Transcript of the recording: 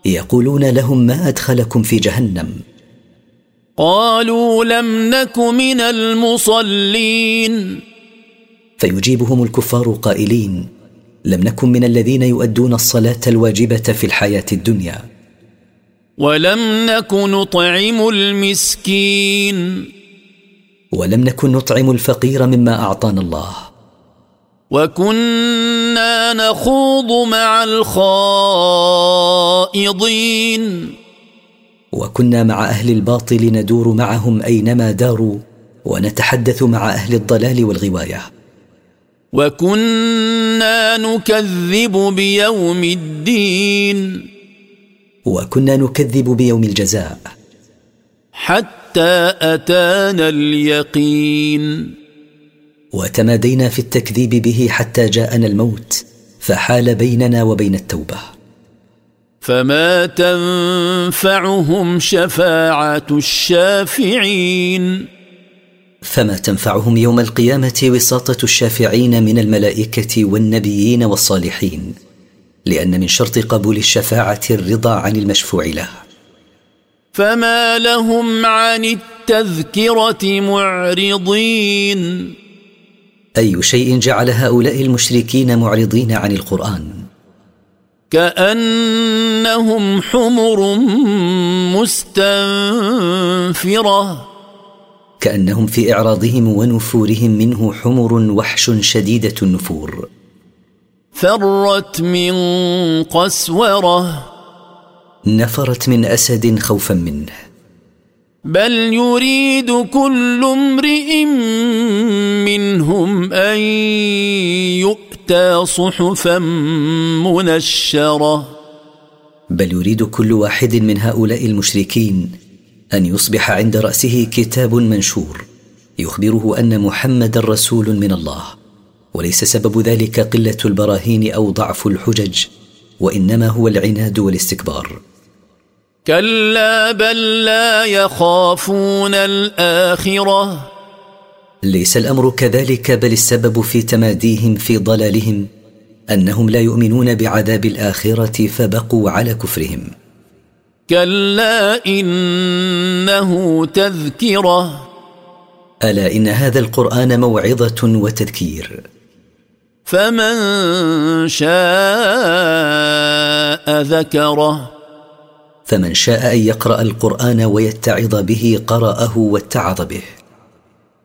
يقولون لهم: ما أدخلكم في جهنم؟ قالوا: لم نك من المصلين. فيجيبهم الكفار قائلين: لم نكن من الذين يؤدون الصلاة الواجبة في الحياة الدنيا. ولم نك نطعم المسكين. ولم نكن نطعم الفقير مما أعطانا الله. وكنا نخوض مع الخائضين. وكنا مع أهل الباطل ندور معهم أينما داروا، ونتحدث مع أهل الضلال والغواية. وكنا نكذب بيوم الدين. وكنا نكذب بيوم الجزاء حتى أتانا اليقين. وتمادينا في التكذيب به حتى جاءنا الموت، فحال بيننا وبين التوبة. فما تنفعهم شفاعة الشافعين. فما تنفعهم يوم القيامة وساطة الشافعين من الملائكة والنبيين والصالحين، لأن من شرط قبول الشفاعة الرضا عن المشفوع له. فما لهم عن التذكرة معرضين. أي شيء جعل هؤلاء المشركين معرضين عن القرآن؟ كأنهم حمر مستنفرة. كأنهم في إعراضهم ونفورهم منه حمر وحش شديدة النفور. فرت من قسورة. نفرت من أسد خوفا منه. بل يريد كل امرئ منهم أن يؤتى صحفا منشرة. بل يريد كل واحد من هؤلاء المشركين أن يصبح عند رأسه كتاب منشور يخبره أن محمد رسول من الله، وليس سبب ذلك قلة البراهين أو ضعف الحجج، وإنما هو العناد والاستكبار. كلا بل لا يخافون الآخرة. ليس الأمر كذلك، بل السبب في تماديهم في ضلالهم أنهم لا يؤمنون بعذاب الآخرة فبقوا على كفرهم. كلا إنه تذكرة. ألا إن هذا القرآن موعظة وتذكير. فمن شاء ذكره. فمن شاء أن يقرأ القرآن ويتعظ به قرأه واتعظ به.